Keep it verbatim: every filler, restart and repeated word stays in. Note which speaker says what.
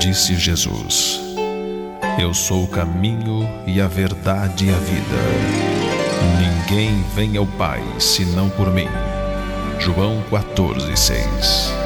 Speaker 1: Disse Jesus: Eu sou o caminho e a verdade e a vida. Ninguém vem ao Pai senão por mim. João quatorze, seis.